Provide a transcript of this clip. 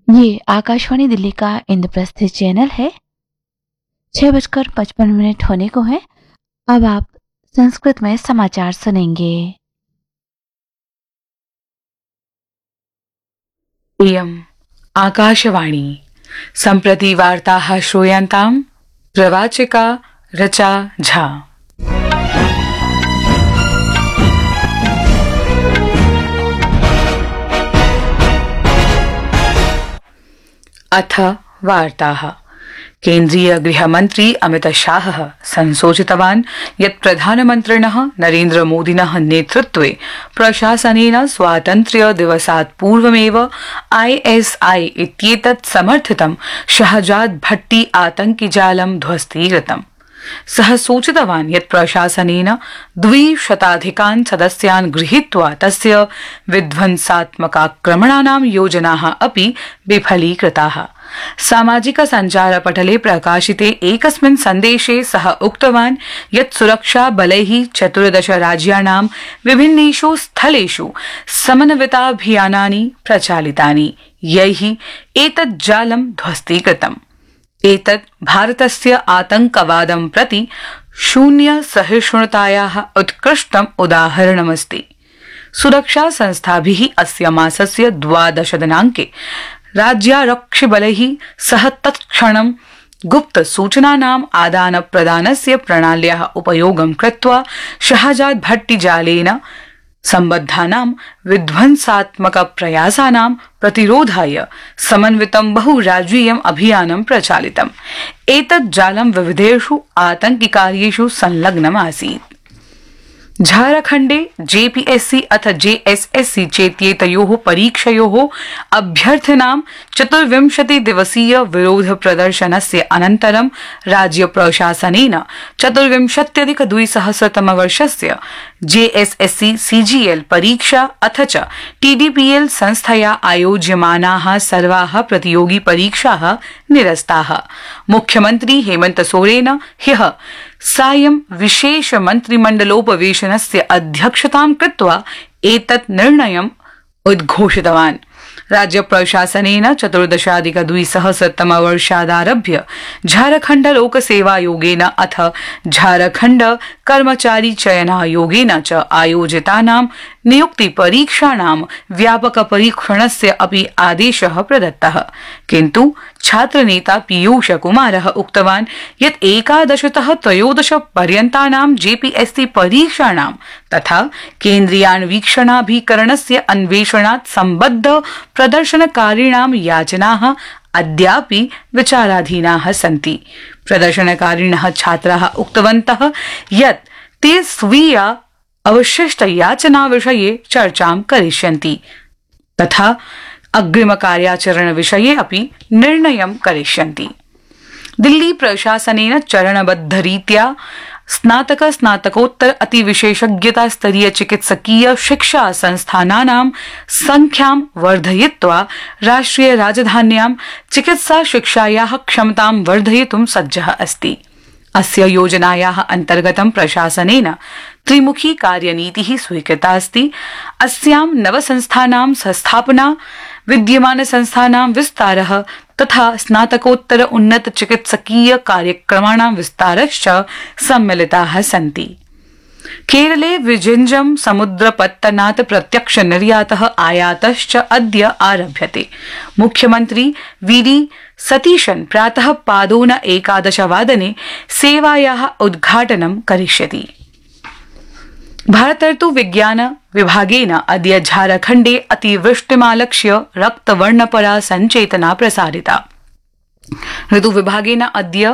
ये आकाशवाणी दिल्ली का इंद्रप्रस्थ चैनल है। 6:55 होने को है। अब आप संस्कृत में समाचार सुनेंगे। इयम् आकाशवाणी सम्प्रति वार्ताः श्रूयन्ताम् प्रवाचिका रचा झा। अथ वार्ताः। केन्द्रीय गृहमन्त्री अमित शाहः संसूचितवान् यत् प्रधानमन्त्रिणः नरेन्द्र मोदिनः नेतृत्वे प्रशासनेन स्वातन्त्र्य दिवसात् पूर्वमेव ISI इत्येतत् समर्थितं शहजाद भट्टी आतंकिजालं ध्वस्तीकृतम्। सः सूचितवान् यत् प्रशासनेन 200 सदस्यान् गृहीत्वा तस्य विध्वंसात्मकाक्रमणानां योजनाः अपि विफलीकृताः। सामाजिक सञ्चारपटले प्रकाशिते एकस्मिन् सन्देशे सः उक्तवान् यत् सुरक्षा बलैः 14 राज्याणां विभिन्नेषु स्थलेषु समन्विताभियानानि प्रचालितानि, यैः एतत् जालं ध्वस्तीकृतम्। एतत् भारतस्य आतंकवादं प्रति शून्य सहिष्णुतायाः उत्कृष्टम् उदाहरणमस्ति। सुरक्षा संस्थाभिः अस्य मासस्य 12 दिनाङ्के राज्यारक्षिबलैः सह तत्क्षणं गुप्त सूचनानाम् आदान प्रदानस्य प्रणाल्याः उपयोगं कृत्वा शहजाद भट्टी जालेन सम्बद्धानां विध्वंसात्मक प्रयासानां प्रतिरोधाय समन्वितं बहुराज्यीयम् अभियानं प्रचालितम्। एतत् जालं विविधेषु आतंकिकार्येषु संलग्नम् आसीत्। झारखण्डे JPSC अथ JSSC चेत्येतयोः परीक्षयोः अभ्यर्थिनां 24 दिवसीय विरोध प्रदर्शनस्य अनन्तरं राज्य प्रशासनेन 24,200 वर्षस्य JSSC CGL परीक्षा अथ च TDPL संस्थया आयोज्यमानाः सर्वाः प्रतियोगी परीक्षाः निरस्ताः। मुख्यमन्त्री हेमंत सोरेन ह्यः सायं विशेष मन्त्रिमण्डलोपवेशनस्य अध्यक्षतां कृत्वा एतत् निर्णयम् उद्घोषितवान्। राज्य प्रशासनेन 14,200 वर्षादारभ्य झारखण्ड लोकसेवायोगेन अथ झारखण्ड कर्मचारी चयनायोगेन च आयोजितानां नियुक्ति परीक्षाणां व्यापक परीक्षणस्य अपि आदेशः प्रदत्तः। किन्तु छात्रनेता पीयूष कुमारः उक्तवान् यत् 11तः 13 पर्यन्तानां JPSC परीक्षाणां तथा केन्द्रीयान्वीक्षणाभिकरणस्य अन्वेषणात् सम्बद्ध प्रदर्शनकारिणां याचनाः अद्यापि विचाराधीनाः सन्ति। प्रदर्शनकारिणः छात्राः उक्तवन्तः यत् ते स्वीया अवशिष्ट याचना विषये चर्चां करिष्यन्ति तथा अग्रिम कार्याचरण विषये अपि निर्णयं करिष्यन्ति। दिल्ली प्रशासनेन चरणबद्धरीत्या स्नातक स्नातकोत्तर अतिविशेषज्ञता स्तरीय चिकित्सकीय शिक्षा संस्थानानां संख्यां वर्धयित्वा राष्ट्रिय राजधान्यां चिकित्सा शिक्षायाः क्षमतां वर्धयितुं सज्जः अस्ति। अस्य योजनायाः अन्तर्गतं प्रशासनेन त्रिमुखी कार्यनीतिः स्वीकृता अस्ति। अस्यां नवसंस्थानां संस्थापना, विद्यमान संस्थानां विस्तारः तथा स्नातकोत्तर उन्नत चिकित्सकीय कार्यक्रमाणां विस्तारश्च सम्मिलिताः सन्ति। केरले विजिञ्जम समुद्रपत्तनात् प्रत्यक्ष निर्यातः आयातश्च अद्य आरभ्यते। मुख्यमन्त्री VD सतीशन् प्रातः पादोन 11 वादने सेवायाः उद्घाटनं करिष्यति। भारतर्तु विज्ञान विभागेन अद्य झारखण्डे अतिवृष्टिमालक्ष्य रक्तवर्णपरा सञ्चेतना प्रसारिता। ऋतु विभागेन अद्य